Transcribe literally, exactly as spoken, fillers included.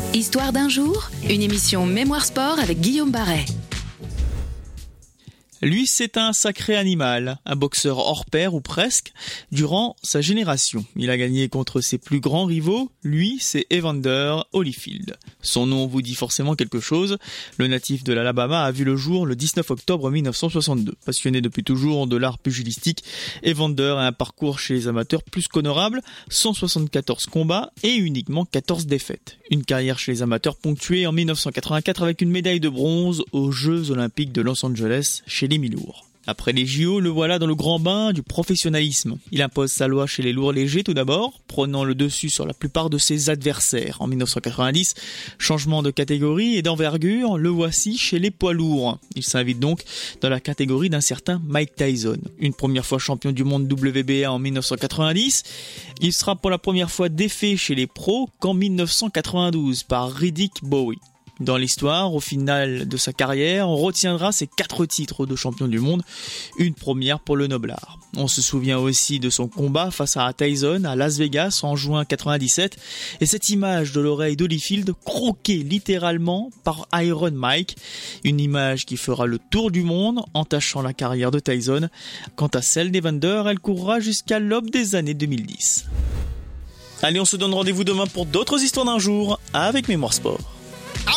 Histoire d'un jour, une émission Mémoire Sport avec Guillaume Barret. Lui, c'est un sacré animal, un boxeur hors pair ou presque, durant sa génération. Il a gagné contre ses plus grands rivaux, lui, c'est Evander Holyfield. Son nom vous dit forcément quelque chose. Le natif de l'Alabama a vu le jour le dix-neuf octobre mille neuf cent soixante-deux. Passionné depuis toujours de l'art pugilistique, Evander a un parcours chez les amateurs plus qu'honorable, cent soixante-quatorze combats et uniquement quatorze défaites. Une carrière chez les amateurs ponctuée en mille neuf cent quatre-vingt-quatre avec une médaille de bronze aux Jeux Olympiques de Los Angeles chez les mi-lourds. Après les J O, le voilà dans le grand bain du professionnalisme. Il impose sa loi chez les lourds légers tout d'abord, prenant le dessus sur la plupart de ses adversaires. En mille neuf cent quatre-vingt-dix, changement de catégorie et d'envergure, le voici chez les poids lourds. Il s'invite donc dans la catégorie d'un certain Mike Tyson. Une première fois champion du monde W B A en mille neuf cent quatre-vingt-dix, il sera pour la première fois défait chez les pros qu'en mille neuf cent quatre-vingt-douze par Riddick Bowe. Dans l'histoire, au final de sa carrière, on retiendra ses quatre titres de champion du monde, une première pour le noblard. On se souvient aussi de son combat face à Tyson à Las Vegas en juin quatre-vingt-dix-sept, et cette image de l'oreille d'Holyfield croquée littéralement par Iron Mike, une image qui fera le tour du monde, entachant la carrière de Tyson. Quant à celle d'Evander, elle courra jusqu'à l'aube des années deux mille dix. Allez, on se donne rendez-vous demain pour d'autres histoires d'un jour avec Mémoire Sport.